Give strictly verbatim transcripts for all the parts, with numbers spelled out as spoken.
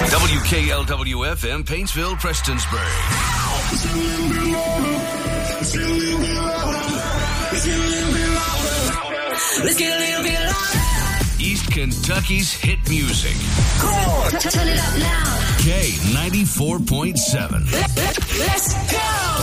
W K L W F M, Paintsville, Prestonsburg. Let's get a little bit louder. East Kentucky's hit music. Come on, turn it up now. K ninety-four point seven. Let, let, let's go.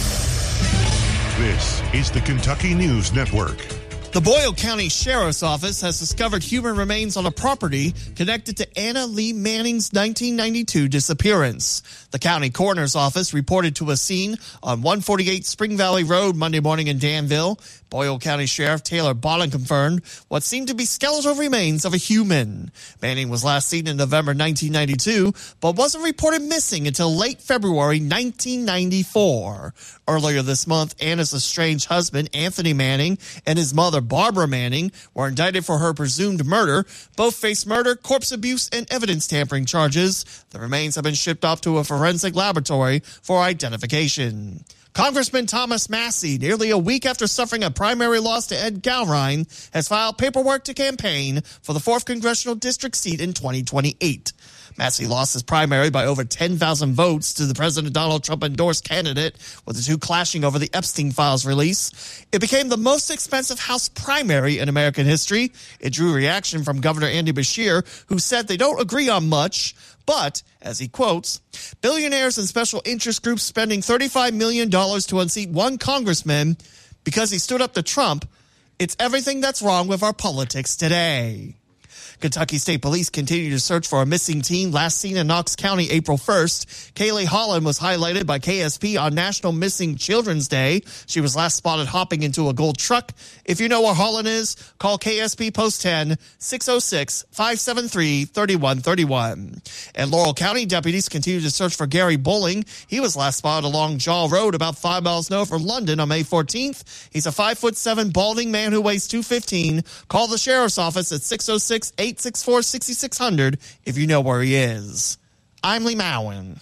This is the Kentucky News Network. The Boyle County Sheriff's Office has discovered human remains on a property connected to Anna Lee Manning's nineteen ninety-two disappearance. The county coroner's office reported to a scene on one forty-eight Spring Valley Road Monday morning in Danville. Boyle County Sheriff Taylor Bolin confirmed what seemed to be skeletal remains of a human. Manning was last seen in November nineteen ninety-two, but wasn't reported missing until late February nineteen ninety-four. Earlier this month, Anna's estranged husband, Anthony Manning, and his mother, Barbara Manning, were indicted for her presumed murder. Both face murder, corpse abuse, and evidence tampering charges. The remains have been shipped off to a forensic laboratory for identification. Congressman Thomas Massie, nearly a week after suffering a primary loss to Ed Gowrine, has filed paperwork to campaign for the fourth Congressional District seat in twenty twenty-eight. Massie lost his primary by over ten thousand votes to the President Donald Trump-endorsed candidate, with the two clashing over the Epstein Files release. It became the most expensive House primary in American history. It drew reaction from Governor Andy Beshear, who said they don't agree on much, but, as he quotes, billionaires and special interest groups spending thirty-five million dollars to unseat one congressman because he stood up to Trump, it's everything that's wrong with our politics today. Kentucky State Police continue to search for a missing teen last seen in Knox County April first. Kaylee Holland was highlighted by K S P on National Missing Children's Day. She was last spotted hopping into a gold truck. If you know where Holland is, call K S P Post ten, six oh six, five seven three, three one three one. And Laurel County deputies continue to search for Gary Bowling. He was last spotted along Jaw Road about five miles north of London on May fourteenth. He's a five foot seven balding man who weighs two fifteen. Call the sheriff's office at six oh six, eight six four, six six zero zero if you know where he is. I'm Lee Mowen.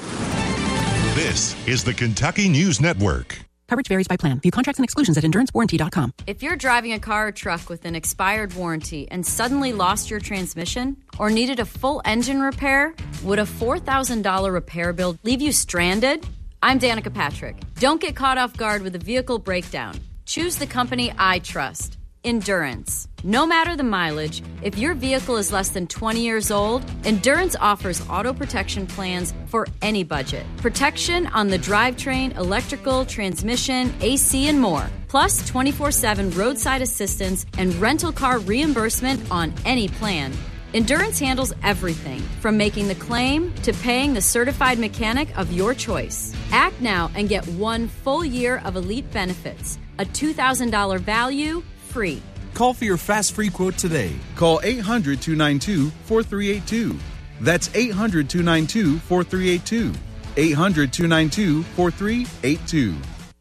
This is the Kentucky News Network. Coverage varies by plan. View contracts and exclusions at endurance warranty dot com. If you're driving a car or truck with an expired warranty and suddenly lost your transmission or needed a full engine repair, would a four thousand dollars repair bill leave you stranded? I'm Danica Patrick. Don't get caught off guard with a vehicle breakdown. Choose the company I trust. Endurance. No matter the mileage, if your vehicle is less than twenty years old, Endurance offers auto protection plans for any budget. Protection on the drivetrain, electrical, transmission, A C, and more. Plus twenty-four seven roadside assistance and rental car reimbursement on any plan. Endurance handles everything from making the claim to paying the certified mechanic of your choice. Act now and get one full year of elite benefits. A two thousand dollars value, free. Call for your fast free quote today. Call eight hundred, two nine two, four three eight two. That's eight hundred, two nine two, four three eight two. eight hundred, two nine two, four three eight two.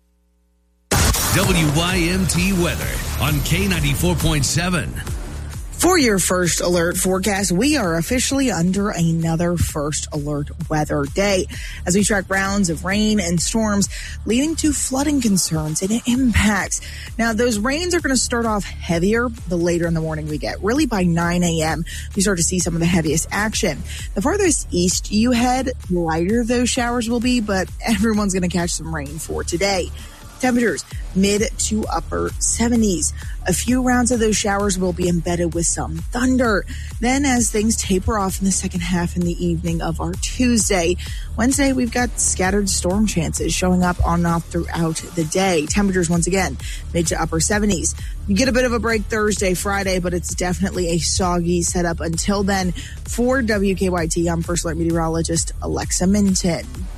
W Y M T weather on K ninety-four point seven. For your first alert forecast, we are officially under another first alert weather day as we track rounds of rain and storms leading to flooding concerns and impacts. Now, those rains are going to start off heavier the later in the morning we get. Really by nine a.m., we start to see some of the heaviest action. The farthest east you head, the lighter those showers will be, but everyone's going to catch some rain for today. Temperatures mid to upper seventies. A few rounds of those showers will be embedded with some thunder. Then as things taper off in the second half in the evening of our Tuesday, Wednesday, we've got scattered storm chances showing up on and off throughout the day. Temperatures once again mid to upper seventies. You get a bit of a break Thursday, Friday, but it's definitely a soggy setup until then. For W K Y T, I'm First Alert Meteorologist Alexa Minton.